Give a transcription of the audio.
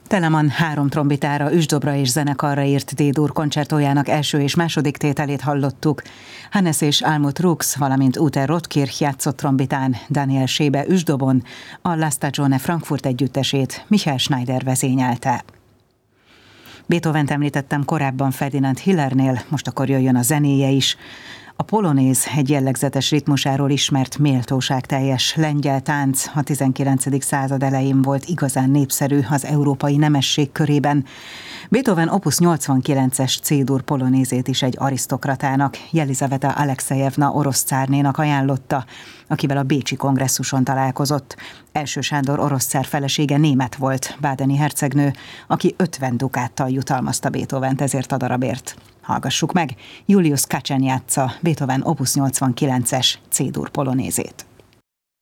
Telemann 3 trombitára, üsdobra és zenekarra írt D-dur koncertójának első és második tételét hallottuk. Hannes és Almut Rux, valamint Ute Rotkirch játszott trombitán, Daniel Schäbe üsdobon, a La Stagione Frankfurt együttesét Michael Schneider vezényelte. Beethovent említettem korábban Ferdinand Hillernél, most akkor jöjjön a zenéje is. A polonéz egy jellegzetes ritmusáról ismert méltóságteljes lengyel tánc a 19. század elején volt igazán népszerű az európai nemesség körében. Beethoven Opus 89-es C-dur polonézét is egy arisztokratának, Jelizaveta Alekszejevna orosz cárnénak ajánlotta, akivel a bécsi kongresszuson találkozott. Első Sándor orosz cár felesége német volt, bádeni hercegnő, aki 50 dukáttal jutalmazta Beethovent ezért a darabért. Hallgassuk meg, Julius Kacsen játsza Beethoven Opus 89-es C-dur polonézét.